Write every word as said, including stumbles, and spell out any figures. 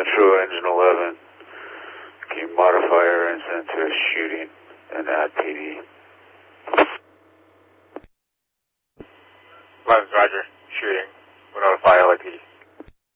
Metro Engine eleven. Can you modify your incident to a shooting and add P D? eleven, Roger. Shooting. We'll notify L A P D.